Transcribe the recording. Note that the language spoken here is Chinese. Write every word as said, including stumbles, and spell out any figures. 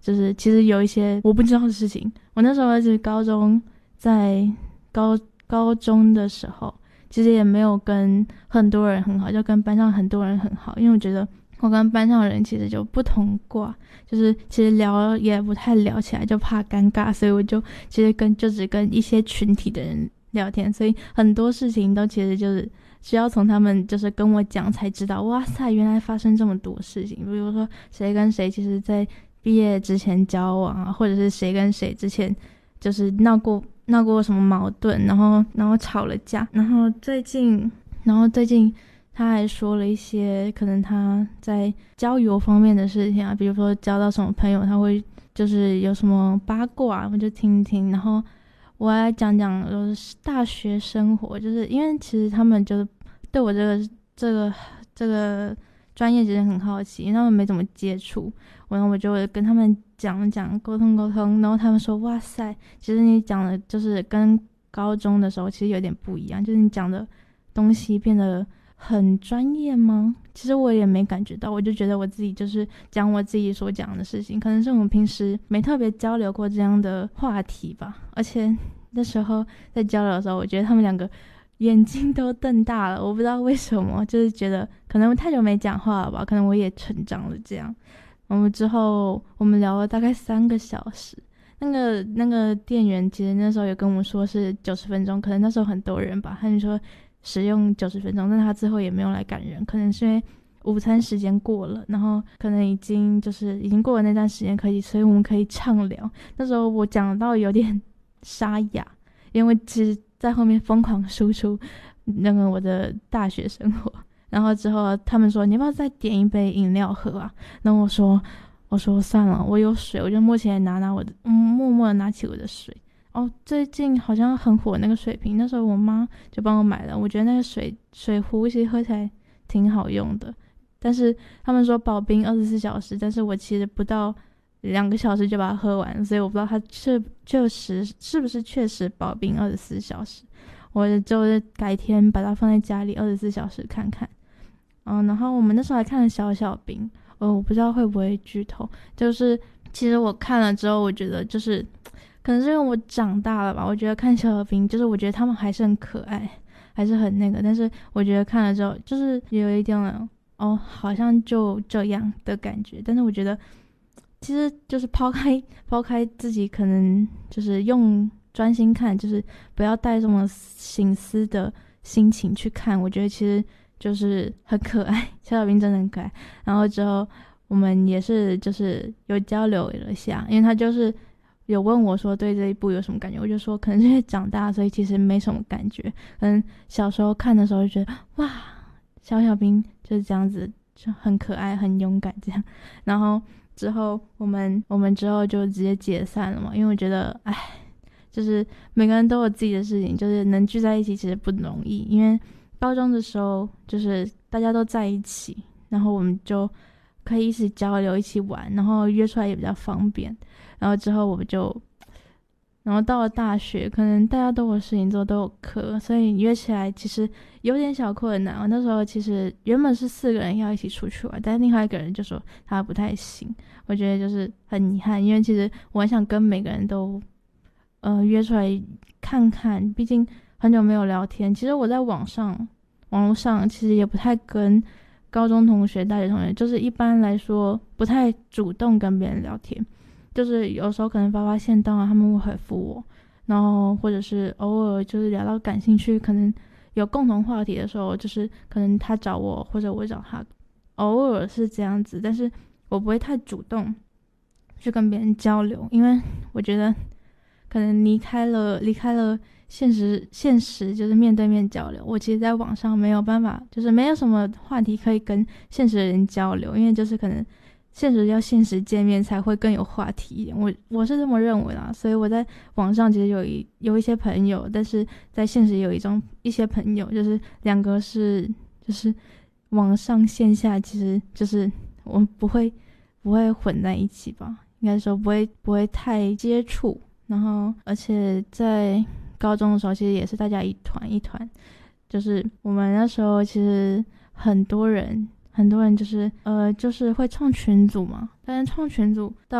就是其实有一些我不知道的事情。我那时候是高中，在高高中的时候，其实也没有跟很多人很好，就跟班上很多人很好，因为我觉得我跟班上的人其实就不同挂，就是其实聊也不太聊起来，就怕尴尬，所以我就其实跟就只跟一些群体的人聊天，所以很多事情都其实就是需要从他们就是跟我讲才知道，哇塞，原来发生这么多事情。比如说谁跟谁其实在毕业之前交往啊，或者是谁跟谁之前就是闹过闹过什么矛盾，然后然后吵了架，然后最近然后最近他还说了一些可能他在交友方面的事情啊，比如说交到什么朋友他会就是有什么八卦，我就听听，然后我来讲讲就是大学生活，就是因为其实他们就是对我这个这个这个专业其实很好奇，因为他们没怎么接触，然后我就跟他们讲讲沟通沟通，然后他们说哇塞，其实你讲的就是跟高中的时候其实有点不一样，就是你讲的东西变得很专业吗？其实我也没感觉到，我就觉得我自己就是讲我自己所讲的事情，可能是我们平时没特别交流过这样的话题吧。而且那时候在交流的时候，我觉得他们两个眼睛都瞪大了，我不知道为什么，就是觉得可能太久没讲话了吧，可能我也成长了这样。我们之后我们聊了大概三个小时，那个那个店员其实那时候有跟我们说是九十分钟，可能那时候很多人吧，他就说使用九十分钟，但他之后也没有来赶人，可能是因为午餐时间过了，然后可能已经就是已经过了那段时间可以，所以我们可以畅聊。那时候我讲到有点沙哑，因为其实在后面疯狂输出那个我的大学生活，然后之后他们说你要不要再点一杯饮料喝啊？然后我说我说算了，我有水，我就默起来拿拿我的，嗯，默默的拿起我的水。哦，最近好像很火那个水瓶，那时候我妈就帮我买了，我觉得那个水水壶其实喝起来挺好用的，但是他们说保冰二十四小时，但是我其实不到两个小时就把它喝完，所以我不知道它确确实是不是确实保冰二十四小时，我就改天把它放在家里二十四小时看看。嗯，然后我们那时候还看了小小兵，呃，我不知道会不会剧透，就是其实我看了之后，我觉得就是可能是因为我长大了吧，我觉得看小小兵就是我觉得他们还是很可爱，还是很那个，但是我觉得看了之后就是有一点哦好像就这样的感觉，但是我觉得其实就是抛开抛开自己可能就是用专心看，就是不要带这么省思的心情去看，我觉得其实就是很可爱，小小兵真的很可爱。然后之后我们也是就是有交流了一下，因为他就是有问我说对这一部有什么感觉，我就说可能是因为长大所以其实没什么感觉，可能小时候看的时候就觉得哇小小兵就是这样子就很可爱很勇敢这样。然后之后我们我们之后就直接解散了嘛，因为我觉得哎，就是每个人都有自己的事情，就是能聚在一起其实不容易，因为高中的时候就是大家都在一起，然后我们就可以一起交流一起玩，然后约出来也比较方便。然后之后我们就然后到了大学可能大家都有事情做都有课，所以约起来其实有点小困难。我那时候其实原本是四个人要一起出去玩，但是另外一个人就说他不太行，我觉得就是很遗憾，因为其实我很想跟每个人都呃约出来看看，毕竟很久没有聊天。其实我在网上网络上其实也不太跟高中同学大学同学，就是一般来说不太主动跟别人聊天，就是有时候可能发发现动啊他们会回复我，然后或者是偶尔就是聊到感兴趣可能有共同话题的时候，就是可能他找我或者我找他，偶尔是这样子，但是我不会太主动去跟别人交流，因为我觉得可能离开了离开了现实现实就是面对面交流，我其实在网上没有办法，就是没有什么话题可以跟现实的人交流，因为就是可能现实要现实见面才会更有话题一点，我我是这么认为啦。所以我在网上其实有一有一些朋友，但是在现实有一种一些朋友，就是两个是就是网上线下其实就是我们不会不会混在一起吧，应该说不会不会太接触。然后而且在高中的时候其实也是大家一团一团，就是我们那时候其实很多人很多人就是呃就是会创群组嘛，但是创群组到